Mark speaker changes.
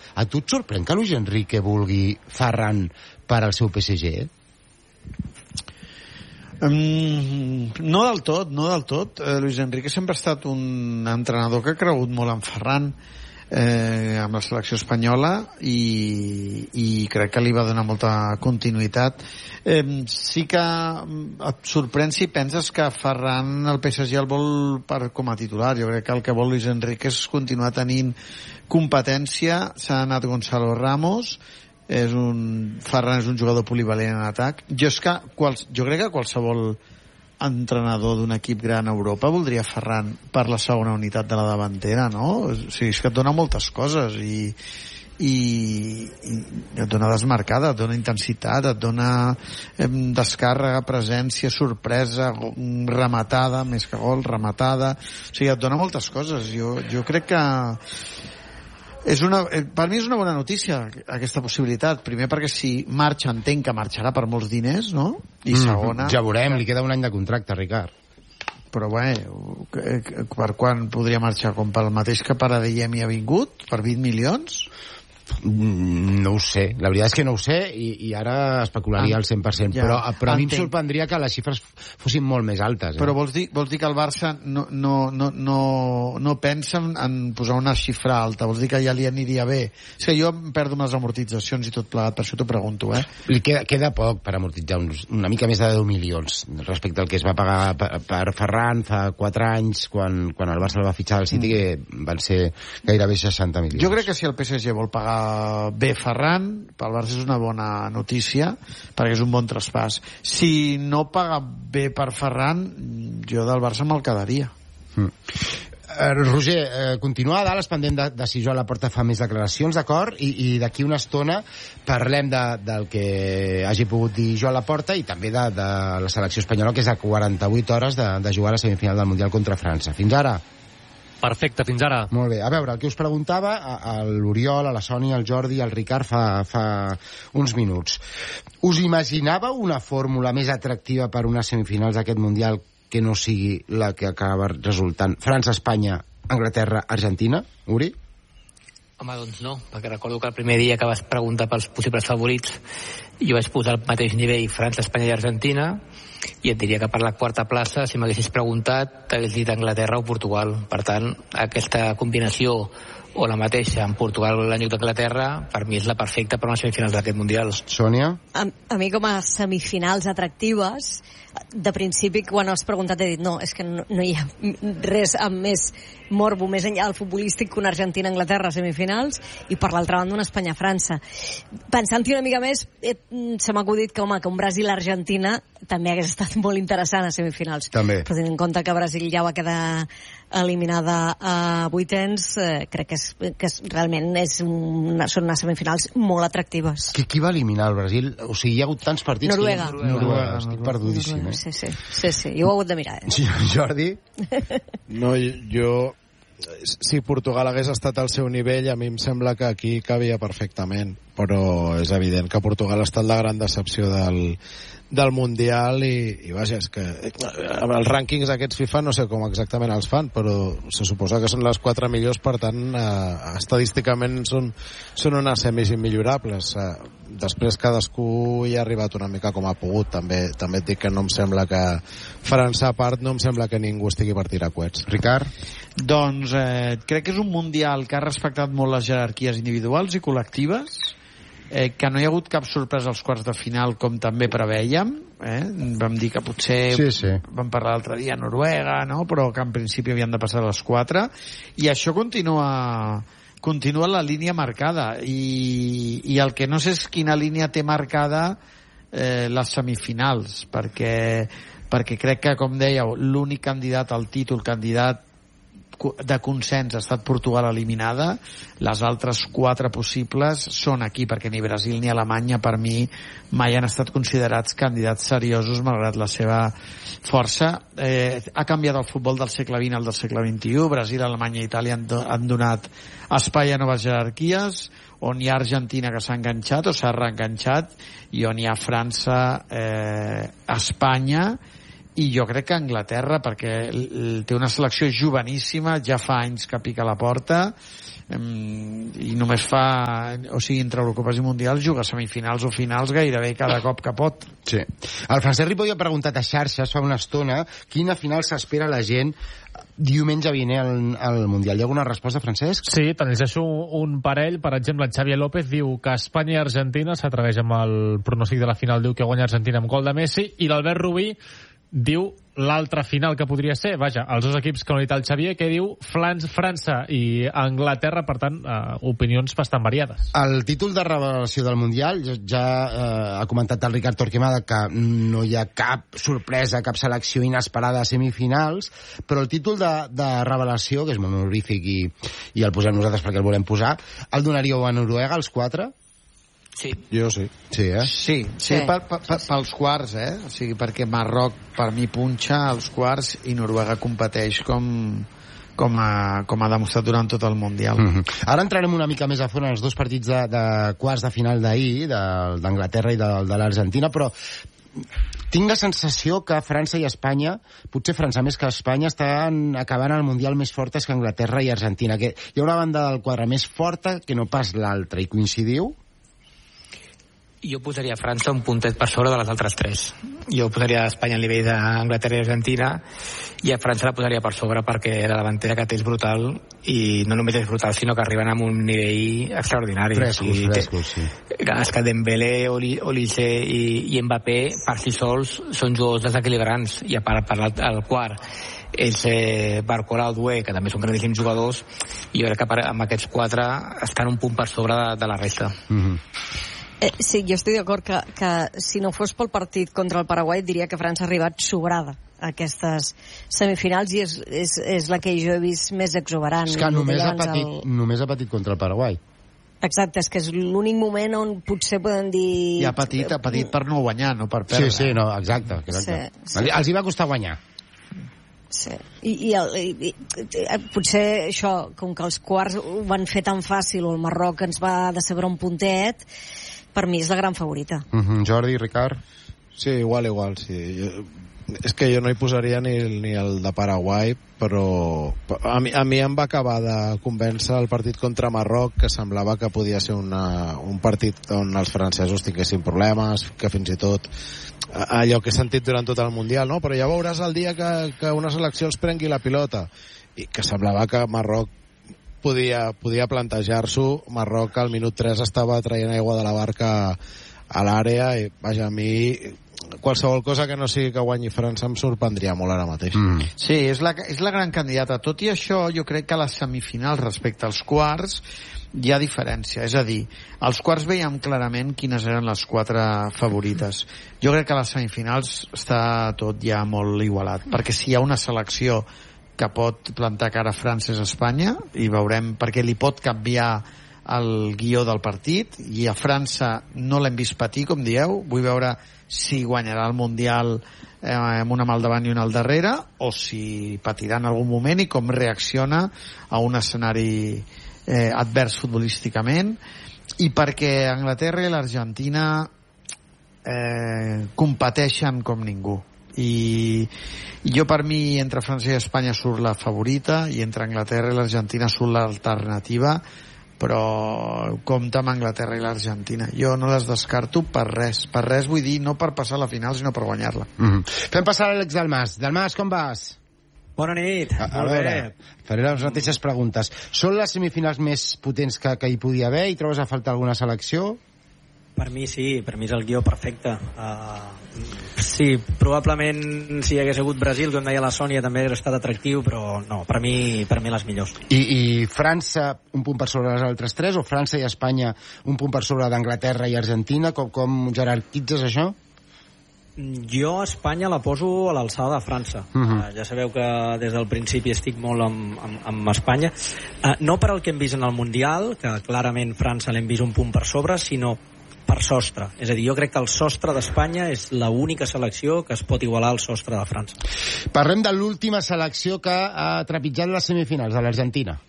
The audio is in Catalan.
Speaker 1: A tu et sorprèn que Luis Enrique vulgui Ferran per al seu PSG?
Speaker 2: No del tot. Luis Enrique sempre ha estat un entrenador que ha cregut molt en Ferran, amb la selecció espanyola, i crec que li va donar molta continuïtat. Sí que et sorprèn si penses que Ferran el PSG el vol com a titular. Jo crec que el que vol Luis Enrique és continuar tenint competència. S'ha anat Gonzalo Ramos, Ferran és un jugador polivalent en atac. Jo crec que qualsevol entrenador d'un equip gran a Europa voldria Ferran per la segona unitat de la davantera, no? O sigui, és que et dona moltes coses i et dona desmarcada, et dona intensitat, et dona descàrrega, presència, sorpresa, rematada, més que gol, rematada. O sigui, et dona moltes coses. Jo crec que per mi és una bona notícia aquesta possibilitat. Primer perquè si marxa, entenc que marxarà per molts diners, no? I segona...
Speaker 1: Ja veurem, li queda un any de contracte, Ricard.
Speaker 2: Però per quan podria marxar? Com pel mateix que per Adeyemi ha vingut? Per 20 milions?
Speaker 1: No ho sé, la veritat és que no ho sé, i ara especularia al 100%, però a mi em sorprendria que les xifres fossin molt més altes.
Speaker 2: Però vols dir que el Barça no pensa en posar una xifra alta? Vols dir que ja li aniria bé? És que jo em perdo amb les amortitzacions i tot plegat, per això t'ho pregunto.
Speaker 1: Li queda poc per amortitzar, una mica més de 10 milions respecte al que es va pagar per Ferran fa 4 anys, quan el Barça el va fitxar al City, que van ser gairebé 60 milions.
Speaker 2: Jo crec que si el PSG vol pagar bé Ferran, pel Barça és una bona notícia, perquè és un bon traspàs. Si no paga bé per Ferran, jo del Barça me'l quedaria.
Speaker 1: Roger, continua a dalt, pendent de si Joan Laporta fa més declaracions, d'acord? I d'aquí una estona parlem del que hagi pogut dir Joan Laporta i també de la selecció espanyola, que és a 48 hores de jugar a la semifinal del Mundial contra França. Fins ara.
Speaker 3: Perfecte, fins ara.
Speaker 1: Molt bé. A veure, el que us preguntava l'Oriol, a la Sònia, al Jordi, al Ricard fa uns minuts. Us imaginàveu una fórmula més atractiva per unes semifinals d'aquest Mundial que no sigui la que acaba resultant França, Espanya, Anglaterra, Argentina? Uri?
Speaker 4: Home, doncs no, perquè recordo que el primer dia que vas preguntar pels possibles favorits jo vaig posar al mateix nivell França, Espanya i Argentina, i et diria que per la quarta plaça, si m'haguessis preguntat, t'hagués dit Anglaterra o Portugal. Per tant, aquesta combinació o la mateixa en Portugal o l'any d'Anglaterra, per mi és la perfecta per unes semifinals d'aquest Mundial.
Speaker 1: Sònia?
Speaker 5: A mi com a semifinals atractives, de principi quan has preguntat he dit no, és que no hi ha res amb més morbo més enllà del futbolístic que una Argentina-Anglaterra a semifinals, i per l'altra banda una Espanya-França. Pensant-hi una mica més, se m'ha acudit que un Brasil-Argentina també hagués estat molt interessant a semifinals.
Speaker 1: També.
Speaker 5: Però tenint en compte que Brasil ja va quedar eliminada a vuitens, crec que realment són unes semifinals molt atractives.
Speaker 1: Qui va eliminar el Brasil? O sigui, hi ha hagut tants partits...
Speaker 5: Noruega.
Speaker 1: Estic perdudíssim.
Speaker 5: Sí, jo ho he hagut de mirar.
Speaker 1: Jordi?
Speaker 6: No, jo... Si Portugal hagués estat al seu nivell, a mi em sembla que aquí cabia perfectament, però és evident que Portugal ha estat la gran decepció del Mundial i vaja, és que els rànquings aquests FIFA no sé com exactament els fan, però se suposa que són les 4 millors, per tant estadísticament són unes semis immillorables. Després cadascú hi ha arribat una mica com ha pogut. També et dic que no em sembla que França a part, no em sembla que ningú estigui per tirar coets.
Speaker 1: Ricard?
Speaker 2: Doncs crec que és un Mundial que ha respectat molt les jerarquies individuals i col·lectives, que no hi ha hagut cap sorpresa als quarts de final, com també prevèiem. Vam dir que potser vam parlar l'altre dia a Noruega, no? Però que en principi havien de passar les 4, i això continua la línia marcada, i el que no sé és quina línia té marcada les semifinals, perquè crec que, com dèieu, l'únic candidat al títol, candidat de consens, ha estat Portugal eliminada. Les altres 4 possibles són aquí, perquè ni Brasil ni Alemanya per mi mai han estat considerats candidats seriosos malgrat la seva força. Ha canviat el futbol del segle XX al del segle XXI. Brasil, Alemanya i Itàlia han donat espai a noves jerarquies, on hi ha Argentina que s'ha enganxat o s'ha reenganxat, i on hi ha França, Espanya i jo crec que Anglaterra, perquè té una selecció joveníssima, ja fa anys que pica la porta, i només fa, o sigui, entre Eurocopas i Mundials juga semifinals o finals gairebé cada cop que pot.
Speaker 1: Sí. El Francesc Ripoll ha preguntat a xarxes fa una estona quina final s'espera la gent diumenge vinent al Mundial. Hi ha alguna resposta, Francesc?
Speaker 3: Sí, te'n llegeixo un parell. Per exemple, en Xavier López diu que Espanya i Argentina, s'atreveix amb el pronòstic de la final, diu que guanya Argentina amb gol de Messi, i l'Albert Rubí diu l'altra final que podria ser, vaja, els dos equips que no ha dit el Xavier, que diu França i Anglaterra, per tant, opinions bastant variades.
Speaker 1: El títol de revelació del Mundial, ja ha comentat el Ricard Torquemada que no hi ha cap sorpresa, cap selecció inesperada a semifinals, però el títol de revelació, que és molt honorífic i el posem nosaltres perquè el volem posar, el donaríeu a Noruega, els 4?
Speaker 4: Sí.
Speaker 6: Jo sí.
Speaker 1: Sí, eh?
Speaker 2: Sí. Pels quarts, O sigui, perquè Marroc, per mi, punxa als quarts i Noruega competeix com ha demostrat durant tot el Mundial.
Speaker 1: Ara entrarem una mica més a fons en els dos partits de quarts de final d'ahir, d'Anglaterra i de l'Argentina, però tinc la sensació que França i Espanya, potser França més que Espanya, estan acabant el Mundial més fortes que Anglaterra i Argentina. Que hi ha una banda del quadre més forta que no pas l'altra, i coincidiu?
Speaker 4: Jo posaria França un puntet per sobre de les altres tres. Jo posaria Espanya al nivell d'Anglaterra i Argentina, i a França la posaria per sobre perquè la davantera que té és brutal, i no només és brutal, sinó que arriben amb un nivell extraordinari.
Speaker 1: Frescos, sí.
Speaker 4: És que Dembélé, Olise i Mbappé per si sols són jugadors desequilibrants, i a part el quart és Barcola o Doué, que també són grandíssims jugadors, i jo crec que amb aquests 4 estan un punt per sobre de la resta.
Speaker 5: Sí, jo estic d'acord que si no fos pel partit contra el Paraguai diria que França ha arribat sobrada a aquestes semifinals, i és la que jo he vist més exuberant.
Speaker 1: És que només ha patit contra el Paraguai.
Speaker 5: Exacte, és que és l'únic moment on potser podem dir...
Speaker 2: I ha patit per no guanyar, no per perdre.
Speaker 1: Sí, no, exacte. Sí. Els hi va costar guanyar.
Speaker 5: Sí. I potser això, com que els quarts ho van fer tan fàcil, o el Marroc ens va decebre un puntet, per mi és la gran favorita.
Speaker 1: Jordi, Ricard?
Speaker 6: Sí, igual, sí. És que jo no hi posaria ni el de Paraguai, però a mi em va acabar de convèncer el partit contra Marroc, que semblava que podia ser un partit on els francesos tinguessin problemes, que fins i tot allò que he sentit durant tot el Mundial, no? Però ja veuràs el dia que una selecció els prengui la pilota, i que semblava que Marroc podia plantejar-s'ho. Marroc al minut 3 estava traient aigua de la barca a l'àrea, i vaja, a mi qualsevol cosa que no sigui que guanyi França em sorprendria molt ara mateix.
Speaker 2: Sí, és la gran candidata. Tot i això, jo crec que a les semifinals respecte als quarts hi ha diferència, és a dir, als quarts veiem clarament quines eren les 4 favorites. Jo crec que a les semifinals està tot ja molt igualat, perquè si hi ha una selecció que pot plantar cara a França és Espanya, i veurem perquè li pot canviar el guió del partit, i a França no l'hem vist patir, com dieu. Vull veure si guanyarà el Mundial amb una mà al davant i una al darrere, o si patirà en algun moment, i com reacciona a un escenari advers futbolísticament, i perquè Anglaterra i l'Argentina competeixen com ningú. I jo, per mi, entre França i Espanya surt la favorita, i entre Anglaterra i l'Argentina surt l'alternativa, però compta amb Anglaterra i l'Argentina. Jo no les descarto per res, vull dir, no per passar a la final, sinó per guanyar-la.
Speaker 1: Fem passar l'Àlex Dalmas. Dalmas, com vas?
Speaker 7: Bona nit.
Speaker 1: A veure, faré les mateixes preguntes. Són les semifinals més potents que hi podia haver, i trobes a faltar alguna selecció?
Speaker 7: Per mi sí, per mi és el guió perfecte. Sí, probablement si hi hagués hagut Brasil, com deia la Sònia, també hauria estat atractiu, però no, per mi les millors.
Speaker 1: I França un punt per sobre les altres 3, o França i Espanya un punt per sobre d'Anglaterra i Argentina? Com jerarquitzes això?
Speaker 7: Jo a Espanya la poso a l'alçada de França. Ja sabeu que des del principi estic molt amb Espanya. No per el que hem vist en el Mundial, que clarament França l'hem vist un punt per sobre, sinó per sostre. És a dir, jo crec que el sostre d'Espanya és l'única selecció que es pot igualar al sostre de França.
Speaker 1: Parlem de l'última selecció que ha trepitjat les semifinals, de l'Argentina.